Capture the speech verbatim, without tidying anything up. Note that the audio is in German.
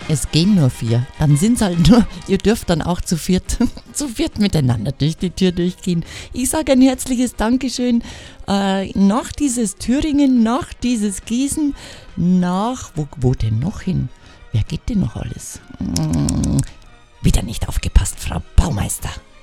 Es gehen nur vier. Dann sind's halt nur, ihr dürft dann auch zu viert, zu viert miteinander durch die Tür durchgehen. Ich sage ein herzliches Dankeschön äh, nach dieses Thüringen, nach dieses Gießen, nach, wo, wo denn noch hin? Wer geht denn noch alles? Hm, wieder nicht aufgepasst, Frau Baumeister.